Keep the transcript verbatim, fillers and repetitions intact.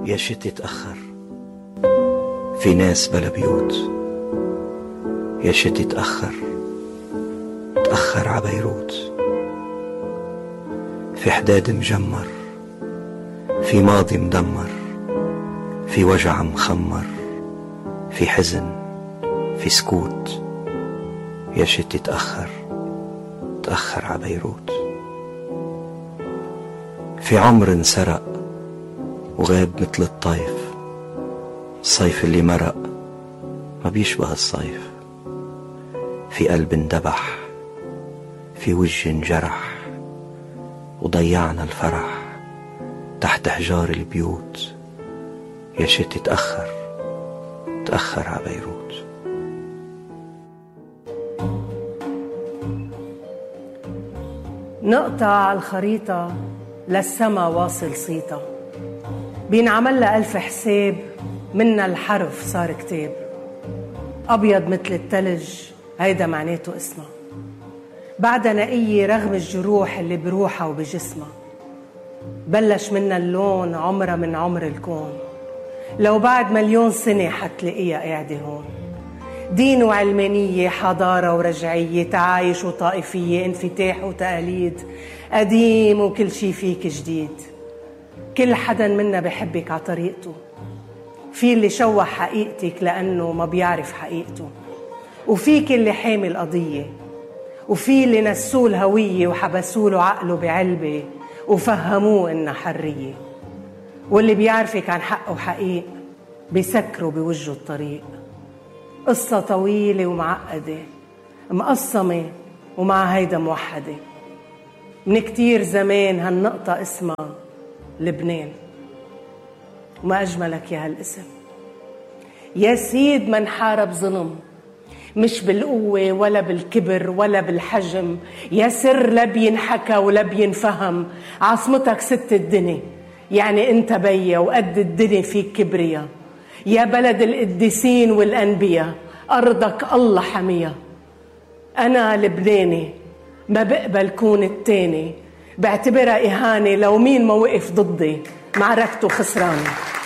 يا شتي تأخر، في ناس بلا بيوت. يا شتي تأخر، تأخر ع بيروت. في حداد مجمر، في ماضي مدمر، في وجع مخمر، في حزن، في سكوت. يا شتي تأخر، تأخر ع بيروت. في عمر انسرق وغاب مثل الطيف، الصيف اللي مرق ما بيشبه الصيف. في قلب اندبح، في وجه انجرح، وضيعنا الفرح تحت حجار البيوت. يا شتي تأخر، تأخر ع بيروت. نقطة على الخريطة للسما واصل صيتا، بينعمل لها ألف حساب، منا الحرف صار كتاب. أبيض مثل التلج هيدا معناته اسمها، بعدها نقية رغم الجروح اللي بروحها وبجسمها. بلش منا اللون عمرها من عمر الكون، لو بعد مليون سنة حتلاقيها قاعدة هون. دين وعلمانية، حضارة ورجعية، تعايش وطائفية، انفتاح وتقاليد، قديم وكل شي فيك جديد. كل حدا منا بحبك عطريقته، في اللي شوه حقيقتك لأنه ما بيعرف حقيقته، وفيك اللي حامل قضية، وفي اللي نسوه الهوية وحبسوله عقله بعلبة وفهموه إنها حرية، واللي بيعرفك عن حق وحقيق بيسكروا بوجه الطريق. قصة طويلة ومعقدة، مقسمة ومع هيدا موحدة. من كتير زمان هالنقطة اسمها لبنان، وما أجملك يا هالاسم. يا سيد من حارب ظلم، مش بالقوة ولا بالكبر ولا بالحجم. يا سر لا بينحكى ولا بينفهم، عاصمتك ست الدنيا، يعني انت بيا وقد الدنيا فيك كبريا. يا بلد القديسين والأنبياء، أرضك الله حميها. أنا لبناني، ما بقبل كون التاني، بعتبرها إهانة لو مين ما وقف ضدي، معركته خسرانة.